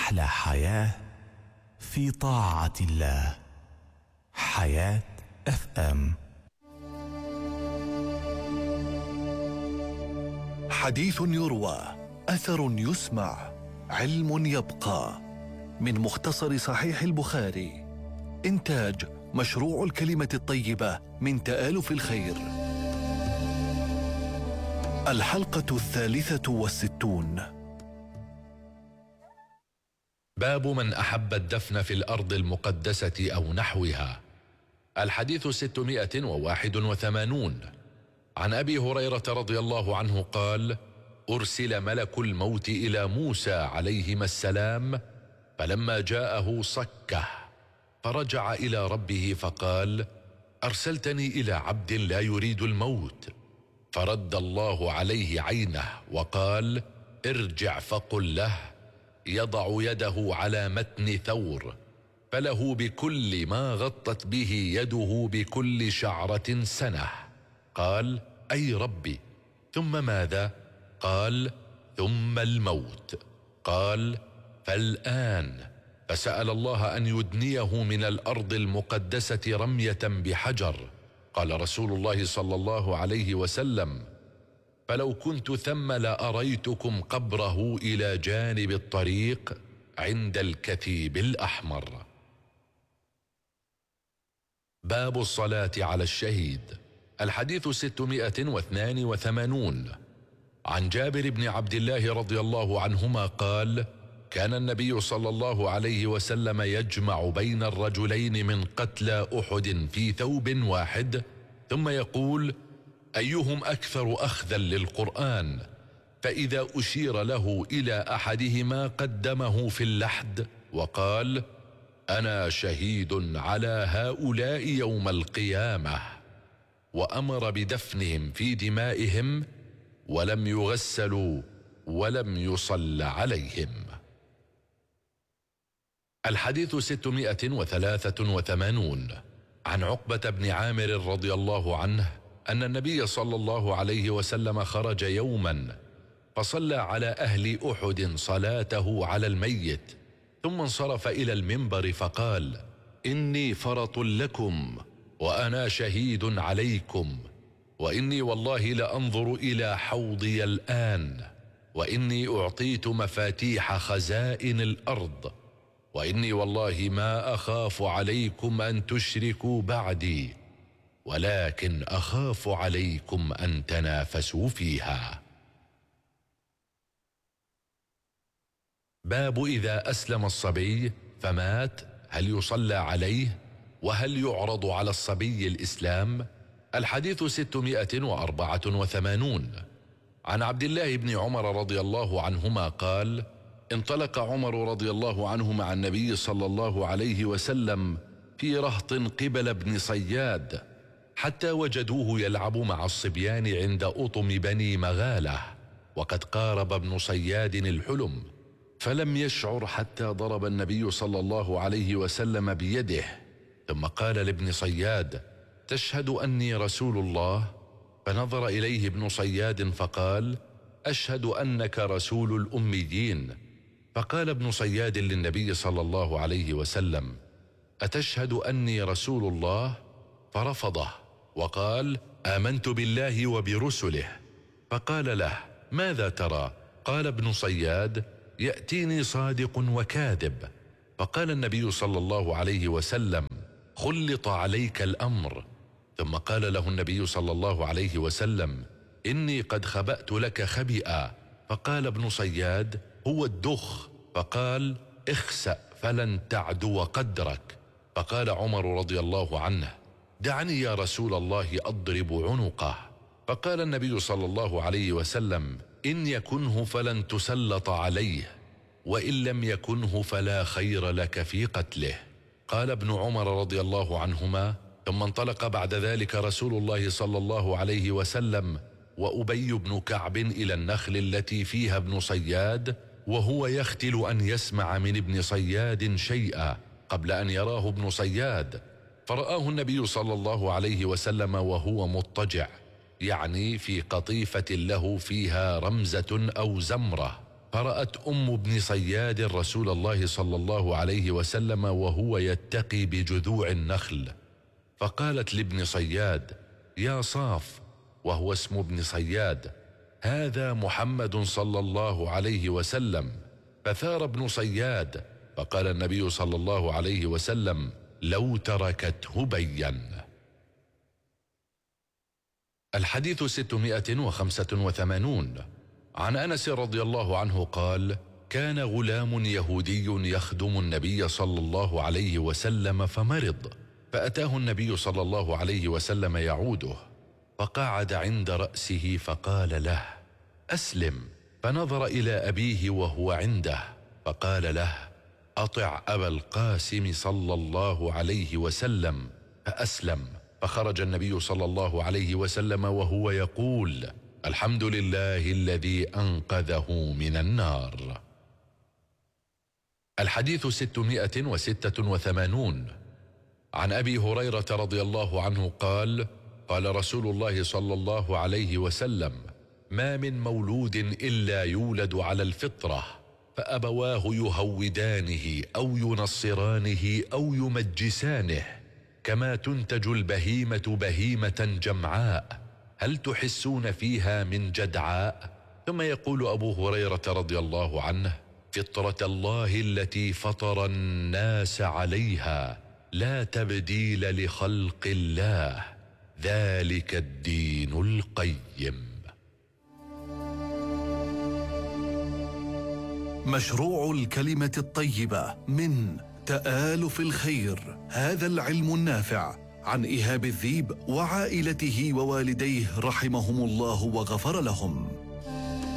أحلى حياة في طاعة الله. حياة FM. حديث يروى، أثر يسمع، علم يبقى. من مختصر صحيح البخاري. إنتاج مشروع الكلمة الطيبة من تآلف الخير. الحلقة 63. باب من أحب الدفن في الأرض المقدسة أو نحوها. الحديث 681. عن أبي هريرة رضي الله عنه قال: أرسل ملك الموت إلى موسى عليهما السلام، فلما جاءه صكه، فرجع إلى ربه فقال: أرسلتني إلى عبد لا يريد الموت. فرد الله عليه عينه وقال: ارجع فقل له يضع يده على متن ثور، فله بكل ما غطت به يده بكل شعرة سنة. قال: أي ربي، ثم ماذا؟ قال: ثم الموت. قال: فالآن. فسأل الله أن يدنيه من الأرض المقدسة رمية بحجر. قال رسول الله صلى الله عليه وسلم: فلو كنت ثم لأريتكم قبره إلى جانب الطريق عند الكثيب الأحمر. باب الصلاة على الشهيد. الحديث 682. عن جابر بن عبد الله رضي الله عنهما قال: كان النبي صلى الله عليه وسلم يجمع بين الرجلين من قتلى أحد في ثوب واحد، ثم يقول: أيهم أكثر أخذا للقرآن؟ فإذا أشير له إلى أحدهما قدمه في اللحد وقال: أنا شهيد على هؤلاء يوم القيامة. وأمر بدفنهم في دمائهم، ولم يغسلوا ولم يصل عليهم. الحديث 683. عن عقبة بن عامر رضي الله عنه أن النبي صلى الله عليه وسلم خرج يوما فصلى على أهل أحد صلاته على الميت، ثم انصرف إلى المنبر فقال: إني فرط لكم وأنا شهيد عليكم، وإني والله لأنظر إلى حوضي الآن، وإني أعطيت مفاتيح خزائن الأرض، وإني والله ما أخاف عليكم أن تشركوا بعدي، ولكن أخاف عليكم أن تنافسوا فيها. باب إذا أسلم الصبي فمات هل يصلى عليه؟ وهل يعرض على الصبي الإسلام؟ الحديث 684. عن عبد الله بن عمر رضي الله عنهما قال: انطلق عمر رضي الله عنه مع النبي صلى الله عليه وسلم في رهط قبل ابن صياد، حتى وجدوه يلعب مع الصبيان عند أطم بني مغالة، وقد قارب ابن صياد الحلم، فلم يشعر حتى ضرب النبي صلى الله عليه وسلم بيده، ثم قال لابن صياد: تشهد أني رسول الله؟ فنظر إليه ابن صياد فقال: أشهد أنك رسول الأميين. فقال ابن صياد للنبي صلى الله عليه وسلم: أتشهد أني رسول الله؟ فرفضه وقال: آمنت بالله وبرسله. فقال له: ماذا ترى؟ قال ابن صياد: يأتيني صادق وكاذب. فقال النبي صلى الله عليه وسلم: خلط عليك الأمر. ثم قال له النبي صلى الله عليه وسلم: إني قد خبأت لك خبئا. فقال ابن صياد: هو الدخ. فقال: اخسأ فلن تعدو قدرك. فقال عمر رضي الله عنه: دعني يا رسول الله أضرب عنقه. فقال النبي صلى الله عليه وسلم: إن يكنه فلن تسلط عليه، وإن لم يكنه فلا خير لك في قتله. قال ابن عمر رضي الله عنهما: ثم انطلق بعد ذلك رسول الله صلى الله عليه وسلم وأبي بن كعب إلى النخل التي فيها ابن صياد، وهو يختل أن يسمع من ابن صياد شيئا قبل أن يراه ابن صياد، فرآه النبي صلى الله عليه وسلم وهو مضطجع، يعني في قطيفة له فيها رمزة أو زمرة، قرأت أم ابن صياد رسول الله صلى الله عليه وسلم وهو يتقي بجذوع النخل، فقالت لابن صياد: يا صاف، وهو اسم ابن صياد، هذا محمد صلى الله عليه وسلم. فثار ابن صياد، فقال النبي صلى الله عليه وسلم: لو تركته بين. الحديث 685. عن أنس رضي الله عنه قال: كان غلام يهودي يخدم النبي صلى الله عليه وسلم فمرض، فأتاه النبي صلى الله عليه وسلم يعوده، فقعد عند رأسه فقال له: أسلم. فنظر إلى أبيه وهو عنده فقال له: أطع أبا القاسم صلى الله عليه وسلم، فأسلم. فخرج النبي صلى الله عليه وسلم وهو يقول: الحمد لله الذي أنقذه من النار. الحديث 686. عن أبي هريرة رضي الله عنه قال: قال رسول الله صلى الله عليه وسلم: ما من مولود إلا يولد على الفطرة، فأبواه يهودانه أو ينصرانه أو يمجسانه، كما تنتج البهيمة بهيمة جمعاء، هل تحسون فيها من جدعاء؟ ثم يقول أبو هريرة رضي الله عنه: فطرة الله التي فطر الناس عليها، لا تبديل لخلق الله، ذلك الدين القيم. مشروع الكلمة الطيبة من تآلف الخير، هذا العلم النافع، عن إيهاب الذيب وعائلته ووالديه رحمهم الله وغفر لهم.